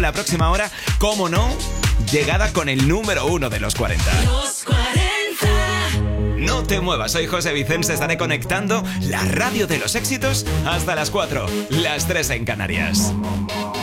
la próxima hora, cómo no, llegada con el número 1 de los 40. Los 40. No te muevas, soy José Vicens, estaré conectando la radio de los éxitos hasta las 4, las 3 en Canarias.